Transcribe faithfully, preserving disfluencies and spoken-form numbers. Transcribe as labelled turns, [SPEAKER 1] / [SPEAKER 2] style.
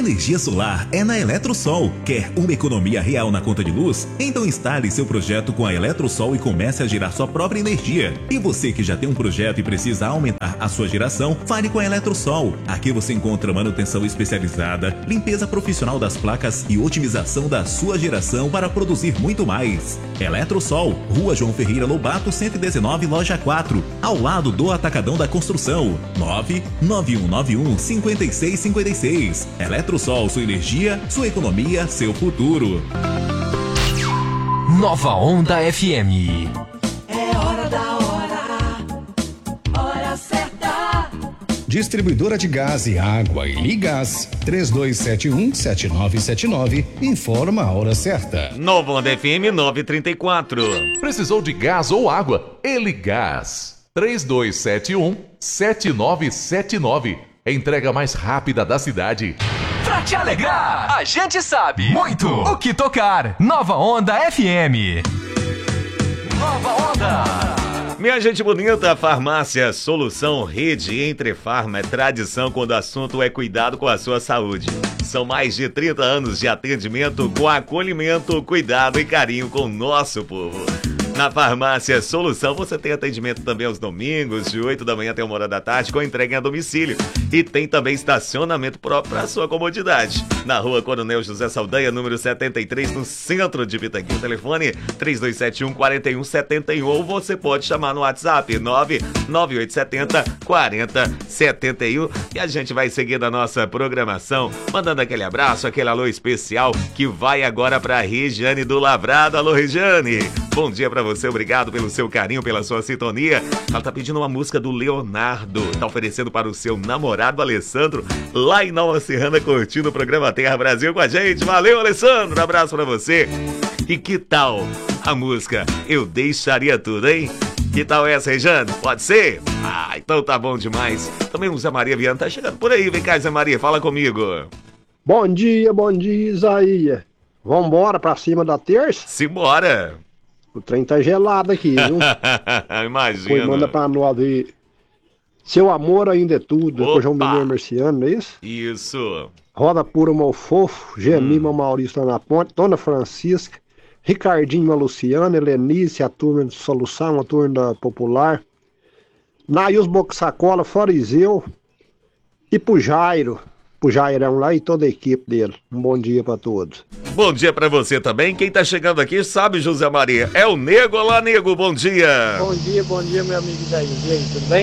[SPEAKER 1] Energia solar é na Eletrosol. Quer uma economia real na conta de luz? Então instale seu projeto com a Eletrosol e comece a gerar sua própria energia. E você que já tem um projeto e precisa aumentar a sua geração, fale com a Eletrosol. Aqui você encontra manutenção especializada, limpeza profissional das placas e otimização da sua geração para produzir muito mais. Eletrosol, Rua João Ferreira Lobato, cento e dezenove, loja quatro, ao lado do Atacadão da Construção. nove nove um nove um, cinco seis cinco seis. Eletrosol, sua energia, sua economia, seu futuro.
[SPEAKER 2] Nova Onda F M.
[SPEAKER 3] É hora da hora, hora certa.
[SPEAKER 4] Distribuidora de gás e água e Ligás, três dois sete um, sete nove sete nove, informa a hora certa.
[SPEAKER 5] Nova Onda F M nove trinta e quatro.
[SPEAKER 6] Precisou de gás ou água? Eligás, três dois sete um, sete nove sete nove. Entrega mais rápida da cidade.
[SPEAKER 2] Pra te alegrar, a gente sabe muito o que tocar. Nova Onda F M. Nova Onda.
[SPEAKER 5] Minha gente bonita, Farmácia Solução Rede Entre Farma é tradição quando o assunto é cuidado com a sua saúde. São mais de trinta anos de atendimento com acolhimento, cuidado e carinho com o nosso povo. Na Farmácia Solução você tem atendimento também aos domingos, de oito da manhã até uma hora da tarde, com entrega a domicílio. E tem também estacionamento próprio para sua comodidade. Na Rua Coronel José Saldanha, número setenta e três, no centro de Pitangui. O telefone três dois sete um, quatro um sete um, ou você pode chamar no WhatsApp nove nove oito sete zero, quatro zero sete um. E a gente vai seguir a nossa programação, mandando aquele abraço, aquele alô especial, que vai agora para Regiane do Lavrado. Alô, Regiane! Bom dia pra você, obrigado pelo seu carinho, pela sua sintonia. Ela tá pedindo uma música do Leonardo, tá oferecendo para o seu namorado Alessandro, lá em Nova Serrana, curtindo o programa Terra Brasil com a gente. Valeu, Alessandro, um abraço pra você. E que tal a música Eu Deixaria Tudo, hein? Que tal essa, Regiane? Pode ser? Ah, então tá bom demais. Também o Zé Maria Viana tá chegando por aí, vem cá, Zé Maria, fala comigo.
[SPEAKER 7] Bom dia, bom dia, Isaías. Vambora pra cima da terça?
[SPEAKER 5] Simbora!
[SPEAKER 7] O trem tá gelado aqui, viu?
[SPEAKER 5] Imagina.
[SPEAKER 7] Foi, manda pra nós aí. Seu amor ainda é tudo. Com João Mineiro Marciano, não é isso?
[SPEAKER 5] Isso.
[SPEAKER 7] Roda Pura Malfofo, Gemima hum. Maurício lá na ponte, Dona Francisca, Ricardinho a Luciana, Helenice, a turma de Solução, a turma da Popular, Naius Boxacola, Fariseu e pro Jairo. O Jairão lá e toda a equipe dele. Um bom dia pra todos.
[SPEAKER 5] Bom dia pra você também. Quem tá chegando aqui sabe, José Maria. É o Nego. Olá, Nego. Bom dia.
[SPEAKER 8] Bom dia, bom dia, meu amigo Jair. E aí, tudo bem?